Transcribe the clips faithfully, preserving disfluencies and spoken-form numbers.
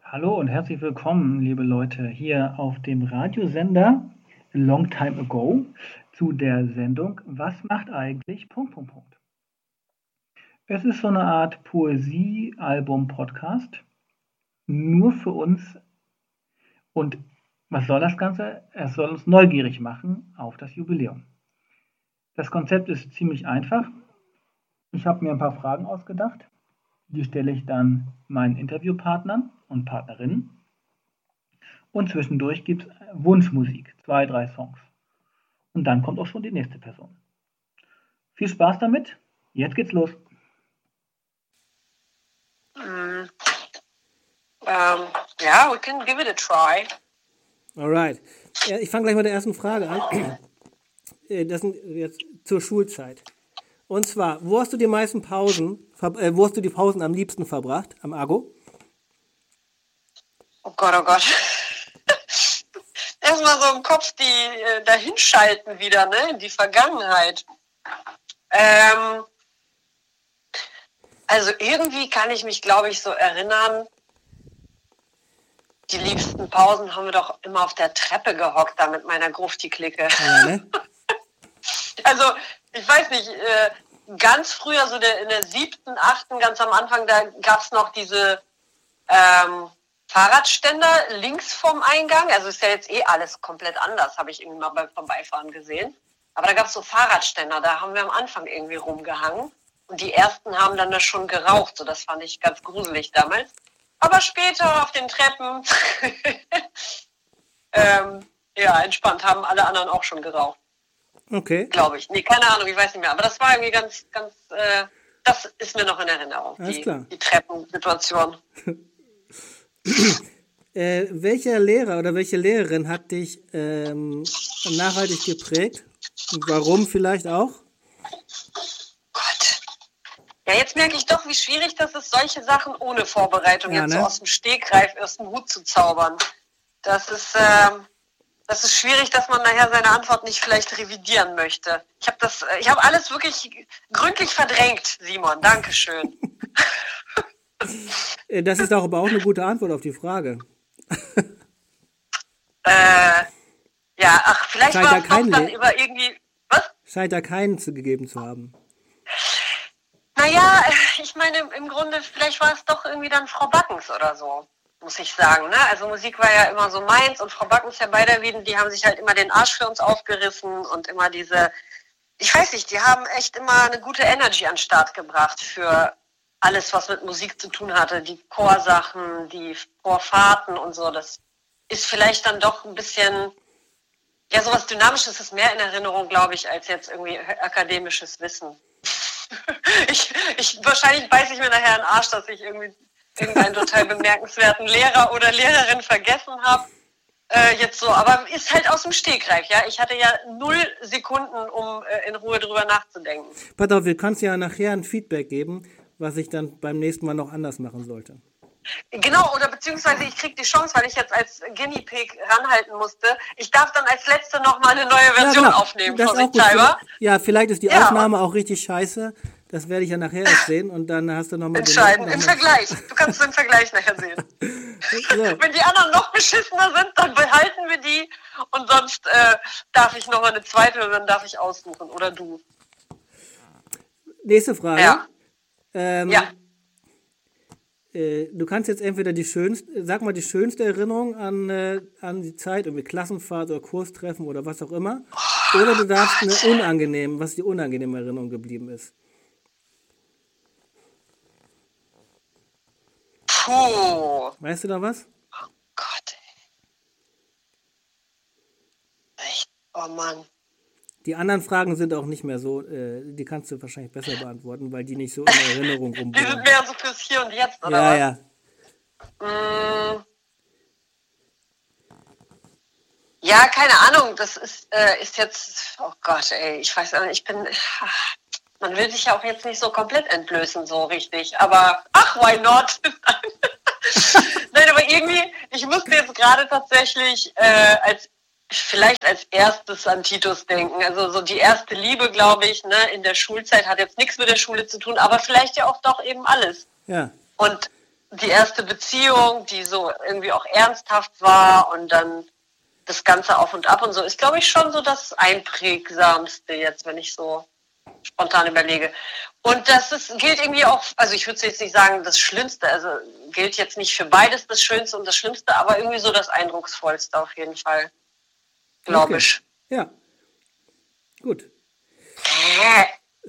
Hallo und herzlich willkommen, liebe Leute, hier auf dem Radiosender Long Time Ago zu der Sendung Was macht eigentlich... Punkt, Punkt, Punkt. Es ist so eine Art Poesie-Album-Podcast, nur für uns. Und was soll das Ganze? Es soll uns neugierig machen auf das Jubiläum. Das Konzept ist ziemlich einfach. Ich habe mir ein paar Fragen ausgedacht. Die stelle ich dann meinen Interviewpartnern und Partnerinnen. Und zwischendurch gibt es Wunschmusik, zwei, drei Songs. Und dann kommt auch schon die nächste Person. Viel Spaß damit. Jetzt geht's los. Mm. Um, yeah, we can give it a try. Alright. Ich fange gleich mit der ersten Frage an. Das sind jetzt zur Schulzeit. Und zwar, wo hast du die meisten Pausen, äh, wo hast du die Pausen am liebsten verbracht? Am Argo? Oh Gott, oh Gott. Erstmal so im Kopf die äh, dahinschalten wieder, ne, in die Vergangenheit. Ähm, also irgendwie kann ich mich, glaube ich, so erinnern, die liebsten Pausen haben wir doch immer auf der Treppe gehockt, da mit meiner Grufti-Clique. Ja, ne? Also, ich weiß nicht, äh, ganz früher, so der, in der siebten, achten, ganz am Anfang, da gab es noch diese ähm, Fahrradständer links vom Eingang. Also ist ja jetzt eh alles komplett anders, habe ich irgendwie mal beim Vorbeifahren gesehen. Aber da gab es so Fahrradständer, da haben wir am Anfang irgendwie rumgehangen. Und die ersten haben dann da schon geraucht, so das fand ich ganz gruselig damals. Aber später auf den Treppen, ähm, ja, entspannt, haben alle anderen auch schon geraucht. Okay. Glaube ich. Nee, keine Ahnung, ich weiß nicht mehr. Aber das war irgendwie ganz, ganz, äh, das ist mir noch in Erinnerung, Alles die, klar. die Treppensituation. äh, welcher Lehrer oder welche Lehrerin hat dich ähm, nachhaltig geprägt? Und warum vielleicht auch? Gott. Ja, jetzt merke ich doch, wie schwierig das ist, solche Sachen ohne Vorbereitung Ja, jetzt ne? so aus dem Stegreif aus dem Hut zu zaubern. Das ist, ähm, das ist schwierig, dass man nachher seine Antwort nicht vielleicht revidieren möchte. Ich habe das, ich habe alles wirklich gründlich verdrängt, Simon. Dankeschön. Das ist doch aber auch eine gute Antwort auf die Frage. äh, ja, ach, vielleicht Scheint war da es doch kein dann Le- über irgendwie, was? Scheint da keinen zu gegeben zu haben. Naja, ich meine, im Grunde, vielleicht war es doch irgendwie dann Frau Backens oder so, muss ich sagen. Ne? Also Musik war ja immer so meins und Frau Backens, Herr Beiderwieden, die haben sich halt immer den Arsch für uns aufgerissen und immer diese, ich weiß nicht, die haben echt immer eine gute Energy an den Start gebracht für alles, was mit Musik zu tun hatte. Die Chorsachen, die Chorfahrten und so, das ist vielleicht dann doch ein bisschen, ja, sowas Dynamisches ist mehr in Erinnerung, glaube ich, als jetzt irgendwie akademisches Wissen. Ich, ich, wahrscheinlich beiße ich mir nachher in den Arsch, dass ich irgendwie irgendeinen total bemerkenswerten Lehrer oder Lehrerin vergessen habe. Äh, jetzt so, aber ist halt aus dem Stegreif, ja. Ich hatte ja null Sekunden, um äh, in Ruhe drüber nachzudenken. Pass auf, wir kannst ja nachher ein Feedback geben, was ich dann beim nächsten Mal noch anders machen sollte. Genau, oder beziehungsweise ich kriege die Chance, weil ich jetzt als Guinea Pig ranhalten musste. Ich darf dann als Letzte nochmal eine neue Version ja, genau. aufnehmen, das ist auch gut. vorsichtshalber. Ja, vielleicht ist die Ja, Aufnahme auch richtig scheiße. Das werde ich ja nachher erst sehen und dann hast du nochmal... Entscheiden, im Vergleich. Du kannst den Vergleich nachher sehen. So. Wenn die anderen noch beschissener sind, dann behalten wir die und sonst äh, darf ich nochmal eine zweite und dann darf ich aussuchen. Oder du. Nächste Frage. Ja. Ähm, Ja. Äh, du kannst jetzt entweder die schönste, sag mal die schönste Erinnerung an, äh, an die Zeit, irgendwie Klassenfahrt oder Kurstreffen oder was auch immer. Oder du darfst eine unangenehme, was die unangenehme Erinnerung geblieben ist. Puh. Weißt du da was? Oh Gott, ey. Echt? Oh Mann. Die anderen Fragen sind auch nicht mehr so, äh, die kannst du wahrscheinlich besser beantworten, weil die nicht so in der Erinnerung Die sind rumbohren. mehr so fürs Hier und Jetzt, oder Ja, was? ja. Mm. Ja, keine Ahnung, das ist, äh, ist jetzt, oh Gott, ey, ich weiß nicht, ich bin, ach, man will sich ja auch jetzt nicht so komplett entblößen, so richtig, aber ach, why not? Nein, aber irgendwie, ich musste jetzt gerade tatsächlich äh, als vielleicht als erstes an Titus denken. Also so die erste Liebe, glaube ich, ne, in der Schulzeit hat jetzt nichts mit der Schule zu tun, aber vielleicht ja auch doch eben alles. Ja. Und die erste Beziehung, die so irgendwie auch ernsthaft war und dann das Ganze auf und ab und so, ist, glaube ich, schon so das Einprägsamste jetzt, wenn ich so spontan überlege. Und das ist, gilt irgendwie auch, also ich würde jetzt nicht sagen das Schlimmste, also gilt jetzt nicht für beides das Schönste und das Schlimmste, aber irgendwie so das Eindrucksvollste auf jeden Fall, glaube Okay. ich. Ja. Gut. Äh,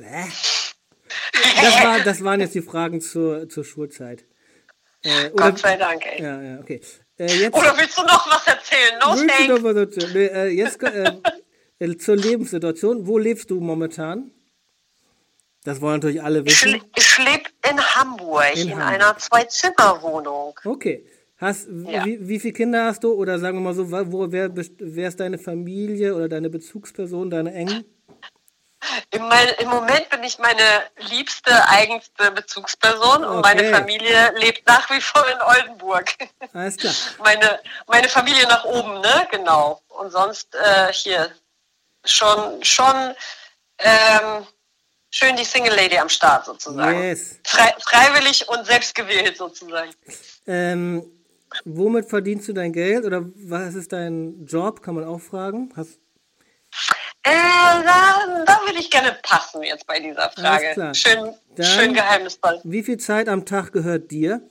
Das, war, das waren jetzt die Fragen zur, zur Schulzeit. Äh, oder, Gott sei Dank, ey. ja, ja, okay. Äh, jetzt Oder willst du noch was erzählen? No willst du thanks. noch was erzählen? Nee, äh, jetzt äh, äh, zur Lebenssituation. Wo lebst du momentan? Das wollen natürlich alle Ich, wissen. le- ich lebe in Hamburg In in, Hamburg. einer Zwei-Zimmer-Wohnung. Okay. Hast, Ja. wie, wie viele Kinder hast du? Oder sagen wir mal so, wo, wer, best- wer ist deine Familie oder deine Bezugsperson, deine engen? Im, mein, Im Moment bin ich meine liebste, eigenste Bezugsperson und meine Okay. Familie lebt nach wie vor in Oldenburg. Alles klar. meine, meine Familie nach oben, ne? Genau. Und sonst äh, hier schon, schon ähm, schön die Single Lady am Start sozusagen. Yes. Frei, freiwillig und selbstgewählt sozusagen. Ähm, womit verdienst du dein Geld? Oder was ist dein Job? Kann man auch fragen. Hast, Äh, da, da würde ich gerne passen jetzt bei dieser Frage. klar. Schön, Dann- schön geheimnisvoll. wie viel Zeit am Tag gehört dir?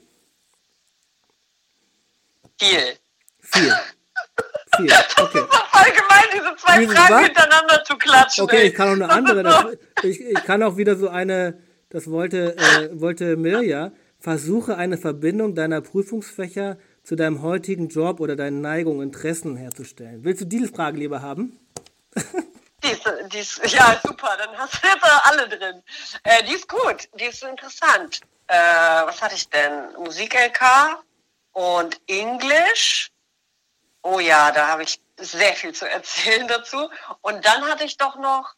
Viel. Viel. Viel. Okay. Voll gemein, diese zwei Dieses Fragen was? hintereinander zu klatschen. Okay, ey. ich kann auch eine andere. Das, ich, ich kann auch wieder so eine, das wollte, äh, wollte Mirja, versuche eine Verbindung deiner Prüfungsfächer zu deinem heutigen Job oder deinen Neigungen, Interessen herzustellen. Willst du diese Frage lieber haben? Die ist, die ist, ja, super, dann hast du jetzt alle drin. Äh, die ist gut, die ist interessant. Äh, was hatte ich denn? Musik-L K und Englisch. Oh ja, da habe ich sehr viel zu erzählen dazu. Und dann hatte ich doch noch,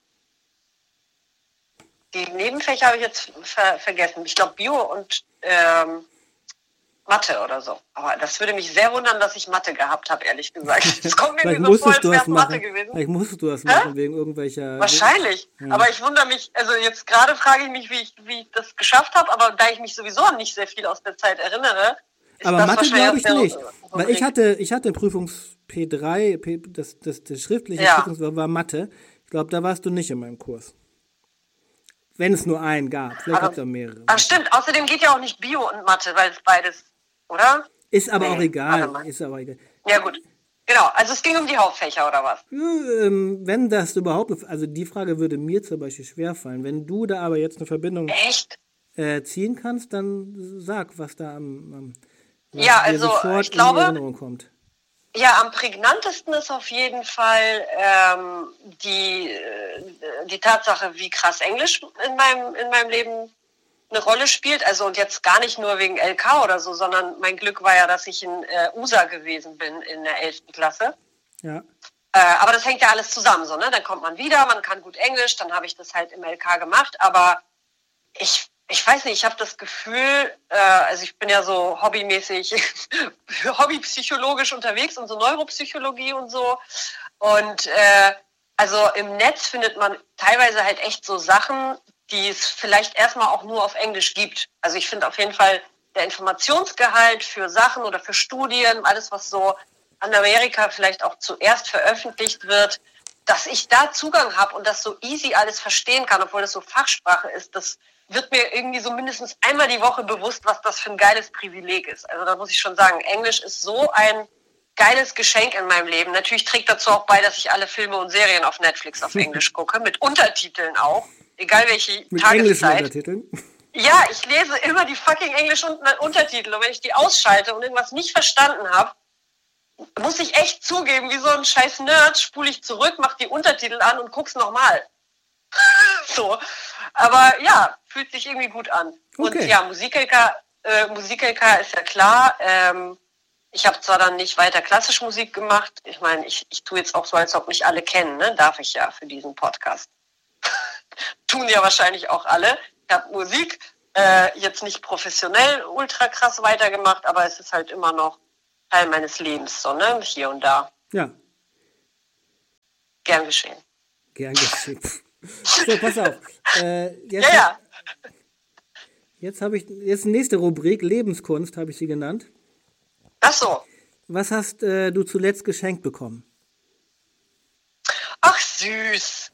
die Nebenfächer habe ich jetzt ver vergessen. Ich glaube Bio und ähm, Mathe oder so. Aber das würde mich sehr wundern, dass ich Mathe gehabt habe, ehrlich gesagt. Das kommt mir Vielleicht irgendwie so vor, musstest als du wäre das es Mathe machen. gewesen. Vielleicht musstest du das machen, wegen irgendwelcher... Wahrscheinlich. Ja. Aber ich wundere mich, also jetzt gerade frage ich mich, wie ich, wie ich das geschafft habe, aber da ich mich sowieso an nicht sehr viel aus der Zeit erinnere, ist Aber das Mathe wahrscheinlich glaube ich auch der nicht. Weil ich Rubrik. hatte, ich hatte Prüfungs P drei, P, das, das, das schriftliche Ja. Prüfungs war Mathe. Ich glaube, da warst du nicht in meinem Kurs. Wenn es nur einen gab. Vielleicht Aber- gab es auch mehrere. Ach stimmt, außerdem geht ja auch nicht Bio und Mathe, weil es beides, oder? Ist aber Nee, auch egal. warte mal. Ist aber egal. Ja gut. Genau, also es ging um die Hauptfächer oder was? Ja, ähm, wenn das überhaupt, also die Frage würde mir zum Beispiel schwerfallen. Wenn du da aber jetzt eine Verbindung Echt? äh, ziehen kannst, dann sag, was da am, am was Ja, dir also, sofort ich glaube- in die Erinnerung kommt. Ja, am prägnantesten ist auf jeden Fall ähm, die, äh, die Tatsache, wie krass Englisch in meinem, in meinem Leben eine Rolle spielt. Also und jetzt gar nicht nur wegen L K oder so, sondern mein Glück war ja, dass ich in äh, U S A gewesen bin in der elften Klasse. Ja. Äh, aber das hängt ja alles zusammen so, ne? Dann kommt man wieder, man kann gut Englisch, dann habe ich das halt im L K gemacht, aber ich, ich weiß nicht, ich habe das Gefühl, äh, also ich bin ja so hobbymäßig, hobbypsychologisch unterwegs und so Neuropsychologie und so und äh, also im Netz findet man teilweise halt echt so Sachen, die es vielleicht erstmal auch nur auf Englisch gibt. Also ich finde auf jeden Fall der Informationsgehalt für Sachen oder für Studien, alles was so an Amerika vielleicht auch zuerst veröffentlicht wird, dass ich da Zugang habe und das so easy alles verstehen kann, obwohl das so Fachsprache ist, das wird mir irgendwie so mindestens einmal die Woche bewusst, was das für ein geiles Privileg ist. Also da muss ich schon sagen, Englisch ist so ein geiles Geschenk in meinem Leben. Natürlich trägt dazu auch bei, dass ich alle Filme und Serien auf Netflix auf Englisch gucke, mit Untertiteln auch, egal welche Mit englischen Tageszeit. Untertiteln. Ja, ich lese immer die fucking englischen Untertitel und wenn ich die ausschalte und irgendwas nicht verstanden habe, muss ich echt zugeben, wie so ein scheiß Nerd, spule ich zurück, mach die Untertitel an und guck's nochmal. So. Aber ja, fühlt sich irgendwie gut an. Und Okay. ja, Musik-L K, äh, Musik-L K ist ja klar. Ähm, ich habe zwar dann nicht weiter klassische Musik gemacht. Ich meine, ich, ich tue jetzt auch so, als ob mich alle kennen, ne? Darf ich ja für diesen Podcast. Tun ja wahrscheinlich auch alle. Ich habe Musik äh, jetzt nicht professionell ultra krass weitergemacht, aber es ist halt immer noch Teil meines Lebens, so, ne? Hier und da. Ja, Gern geschehen. gern geschickt. So, pass auf. Äh, jetzt, Ja, ja. Jetzt habe ich, jetzt nächste Rubrik, Lebenskunst, habe ich sie genannt. Ach so. Was hast äh, du zuletzt geschenkt bekommen? Ach, süß.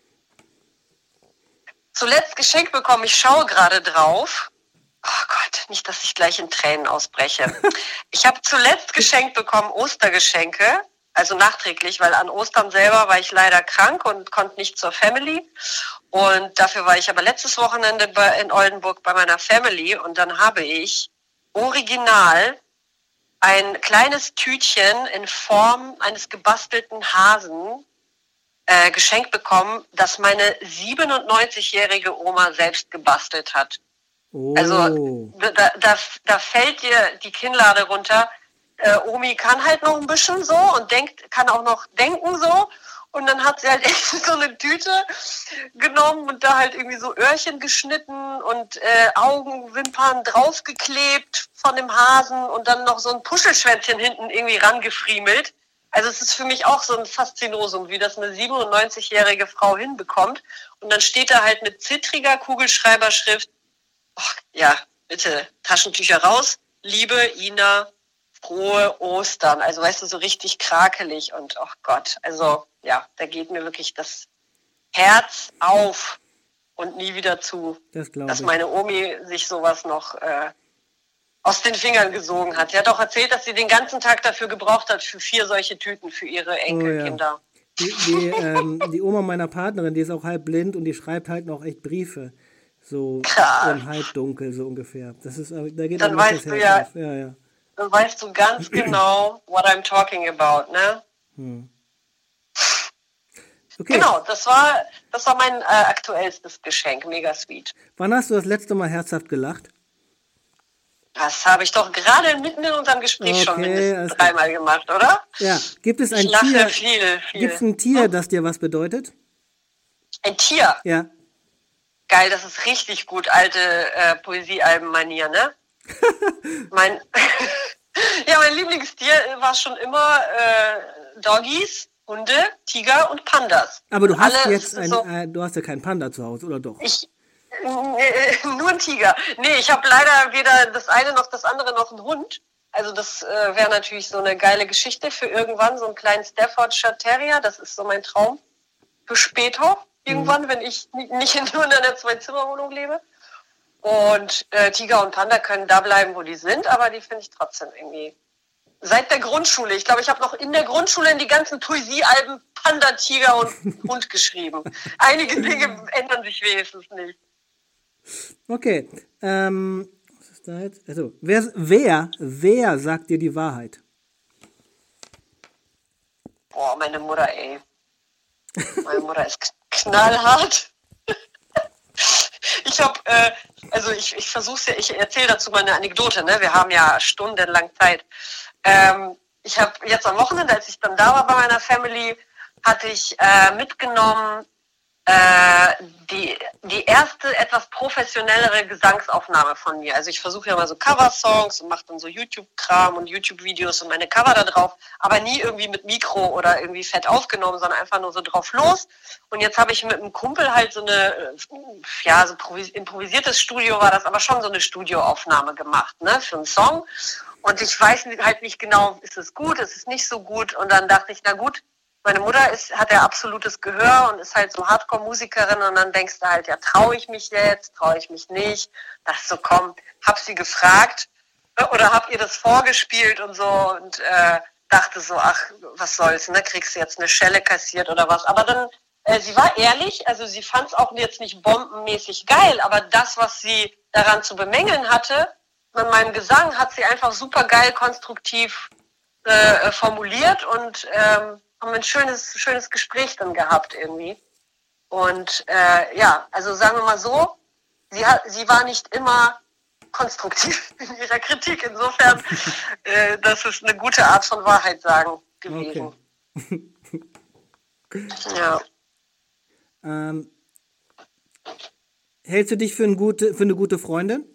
Zuletzt geschenkt bekommen, ich schaue gerade drauf. Oh Gott, nicht, dass ich gleich in Tränen ausbreche. Ich habe zuletzt geschenkt bekommen Ostergeschenke, also nachträglich, weil an Ostern selber war ich leider krank und konnte nicht zur Family. Und dafür war ich aber letztes Wochenende bei, in Oldenburg bei meiner Family und dann habe ich original ein kleines Tütchen in Form eines gebastelten Hasen äh, geschenkt bekommen, das meine siebenundneunzigjährige Oma selbst gebastelt hat. Oh. Also da, da, da fällt dir die Kinnlade runter. Äh, Omi kann halt noch ein bisschen so und denkt, kann auch noch denken so. Und dann hat sie halt echt so eine Tüte genommen und da halt irgendwie so Öhrchen geschnitten und äh, Augenwimpern draufgeklebt von dem Hasen und dann noch so ein Puschelschwänzchen hinten irgendwie rangefriemelt. Also es ist für mich auch so ein Faszinosum, wie das eine siebenundneunzigjährige Frau hinbekommt. Und dann steht da halt mit zittriger Kugelschreiberschrift, ach, ja, bitte, Taschentücher raus, liebe Ina, frohe Ostern. Also weißt du, so richtig krakelig und ach Gott, also ja, da geht mir wirklich das Herz auf und nie wieder zu, Das glaube dass ich. meine Omi sich sowas noch äh, aus den Fingern gesogen hat. Sie hat auch erzählt, dass sie den ganzen Tag dafür gebraucht hat, für vier solche Tüten für ihre Enkelkinder. Oh, ja. Die, die, ähm, die Oma meiner Partnerin, die ist auch halb blind und die schreibt halt noch echt Briefe. So Krass. im Halbdunkel, so ungefähr. Das ist, da geht Dann einem echt weißt das du Herz ja- auf. Ja, ja. Dann weißt du ganz genau, what I'm talking about, ne? Hm. Okay. Genau, das war, das war mein äh, aktuellstes Geschenk, mega sweet. Wann hast du das letzte Mal herzhaft gelacht? Das habe ich doch gerade mitten in unserem Gespräch schon Okay, mindestens alles klar. dreimal gemacht, oder? Ja. Gibt es Ich ein lache Tier? viel, viel. Gibt es ein Tier, das dir was bedeutet? Ein Tier. Ja. Geil, das ist richtig gut, alte äh, Poesiealben-Manier, ne? mein, ja, mein Lieblingstier war schon immer äh, Doggies, Hunde, Tiger und Pandas. Aber du hast Alle jetzt ein, so- äh, du hast ja keinen Panda zu Hause, oder doch? Ich, äh, nur ein Tiger. Nee, ich habe leider weder das eine noch das andere noch einen Hund. Also das äh, wäre natürlich so eine geile Geschichte für irgendwann, so einen kleinen Staffordshire Terrier. Das ist so mein Traum für später. Irgendwann, wenn ich ni- nicht in nur in einer Zwei-Zimmer-Wohnung lebe. Und äh, Tiger und Panda können da bleiben, wo die sind, aber die finde ich trotzdem irgendwie. Seit der Grundschule. Ich glaube, ich habe noch in der Grundschule in die ganzen Poesiealben Panda, Tiger und Hund geschrieben. Einige Dinge ändern sich wenigstens nicht. Okay. Ähm, was ist da jetzt? Also, wer, wer, wer sagt dir die Wahrheit? Boah, meine Mutter, ey. Meine Mutter ist knallhart. Ich habe, äh, also ich, ich versuche ja, ich erzähle dazu mal eine Anekdote, ne? Wir haben ja stundenlang Zeit. Ähm, ich habe jetzt am Wochenende, als ich dann da war bei meiner Family, hatte ich äh, mitgenommen äh, die, die erste etwas professionellere Gesangsaufnahme von mir. Also ich versuche ja mal so Coversongs und mache dann so YouTube-Kram und YouTube-Videos und meine Cover da drauf, aber nie irgendwie mit Mikro oder irgendwie fett aufgenommen, sondern einfach nur so drauf los. Und jetzt habe ich mit einem Kumpel halt so eine, äh, ja, so improvisiertes Studio war das, aber schon so eine Studioaufnahme gemacht, ne, für einen Song. Und ich weiß halt nicht genau, ist es gut, ist es nicht so gut. Und dann dachte ich, na gut, meine Mutter ist, hat ja absolutes Gehör und ist halt so Hardcore-Musikerin und dann denkst du halt, ja, traue ich mich jetzt, traue ich mich nicht. Dachte so, komm, hab sie gefragt äh, oder hab ihr das vorgespielt und so und äh, dachte so, ach, was soll's, ne, kriegst du jetzt eine Schelle kassiert oder was. Aber dann, äh, sie war ehrlich, also sie fand es auch jetzt nicht bombenmäßig geil, aber das, was sie daran zu bemängeln hatte, mit meinem Gesang, hat sie einfach super geil konstruktiv äh, formuliert und ähm, haben ein schönes, schönes Gespräch dann gehabt irgendwie. Und äh, ja, also sagen wir mal so, sie, hat, sie war nicht immer konstruktiv in ihrer Kritik. Insofern, äh, das ist eine gute Art von Wahrheit sagen gewesen. Okay. Ja. Ähm, hältst du dich für, ein gute, für eine gute Freundin?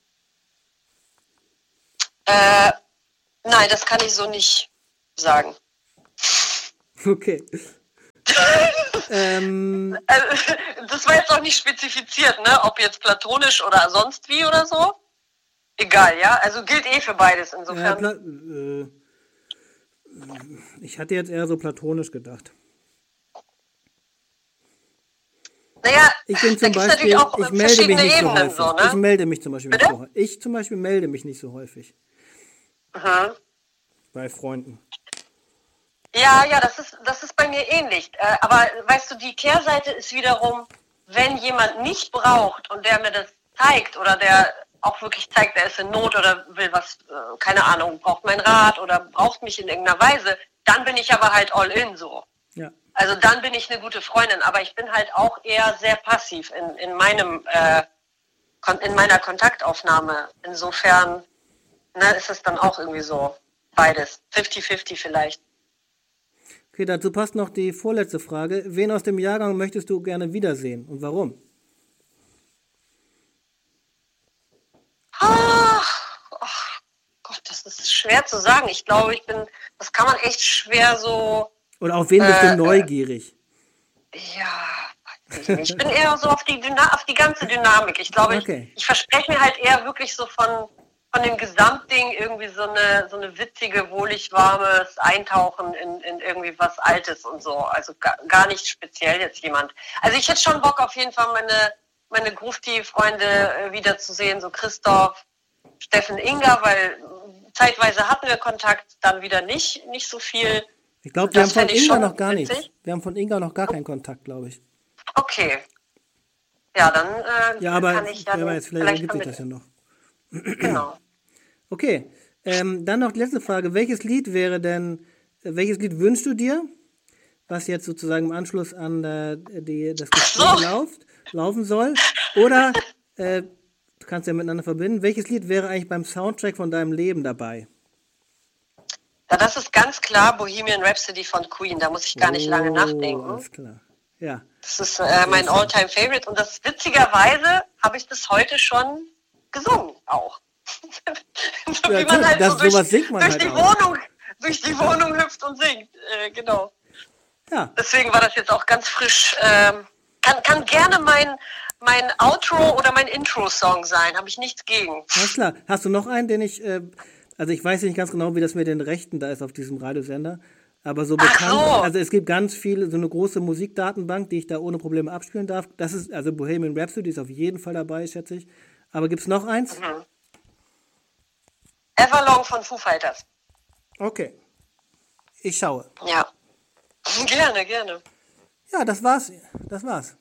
Äh, nein, das kann ich so nicht sagen. Okay. ähm, Also, das war jetzt auch nicht spezifiziert, ne? Ob jetzt platonisch oder sonst wie oder so. Egal, ja? Also gilt eh für beides ja, insofern. pla äh, ich hatte jetzt eher so platonisch gedacht. Naja, Ich bin da zum gibt es Beispiel, natürlich auch ich melde mich verschiedene nicht so Ebenen häufig. so, Ich ne? melde mich zum Beispiel nicht Bitte? so häufig. Ich zum Beispiel melde mich nicht so häufig Mhm. bei Freunden. Ja, ja, das ist, das ist bei mir ähnlich. Äh, aber weißt du, die Kehrseite ist wiederum, wenn jemand nicht braucht und der mir das zeigt oder der auch wirklich zeigt, der ist in Not oder will was, äh, keine Ahnung, braucht meinen Rat oder braucht mich in irgendeiner Weise, dann bin ich aber halt all in so. Ja. Also dann bin ich eine gute Freundin, aber ich bin halt auch eher sehr passiv in, in meinem äh, kon- in meiner Kontaktaufnahme. Insofern ne, ist es dann auch irgendwie so beides. fünfzig fünfzig vielleicht. Okay, dazu passt noch die vorletzte Frage. Wen aus dem Jahrgang möchtest du gerne wiedersehen und warum? Ach, ach Gott, das ist schwer zu sagen. Ich glaube, ich bin, das kann man echt schwer so, Oder auf wen bist du neugierig? ja, weiß ich nicht. Ich bin eher so auf die, Dyna auf die ganze Dynamik. Ich glaube, Okay. ich, ich verspreche mir halt eher wirklich so von, von dem Gesamtding irgendwie so eine, so eine witzige, wohlig warmes Eintauchen in, in irgendwie was Altes und so. Also gar, gar nicht speziell jetzt jemand. Also ich hätte schon Bock auf jeden Fall meine, meine Grufti-Freunde äh, wiederzusehen, so Christoph, Steffen, Inga, weil äh, zeitweise hatten wir Kontakt, dann wieder nicht, nicht so viel. Ich glaube, wir Das haben von fänd ich Inga schon noch gar witzig. nichts. Wir haben von Inga noch gar keinen Kontakt, glaube ich. Okay. Ja, dann äh, Ja, aber kann ich ja wer den weiß, vielleicht vielleicht ergibt sich das ja vermitteln. noch. Genau. Okay, ähm, dann noch die letzte Frage. Welches Lied wäre denn, äh, welches Lied wünschst du dir, was jetzt sozusagen im Anschluss an äh, die, das Gespräch so. lauft, laufen soll? Oder, äh, du kannst ja miteinander verbinden, welches Lied wäre eigentlich beim Soundtrack von deinem Leben dabei? Ja, das ist ganz klar Bohemian Rhapsody von Queen, da muss ich gar nicht lange Oh, nachdenken. alles klar. Ja, Das ist äh, mein All-Time Favorite und das witzigerweise habe ich das heute schon gesungen auch. so Ja, wie man gut, halt das- so durch, sowas singt man durch halt die auch. Wohnung, durch die Wohnung hüpft und singt. Äh, genau. ja. Deswegen war das jetzt auch ganz frisch. Ähm, kann, kann gerne mein, mein Outro oder mein Intro-Song sein, habe ich nichts gegen. Alles klar. Hast du noch einen, den ich, äh, also ich weiß nicht ganz genau, wie das mit den Rechten da ist auf diesem Radiosender, aber so Ach bekannt, so. also es gibt ganz viele, so eine große Musikdatenbank, die ich da ohne Probleme abspielen darf. Das ist, also Bohemian Rhapsody ist auf jeden Fall dabei, schätze ich. Aber gibt es noch eins? Mhm. Everlong von Foo Fighters. Okay. Ich schaue. Ja. Gerne, gerne. Ja, das war's. Das war's.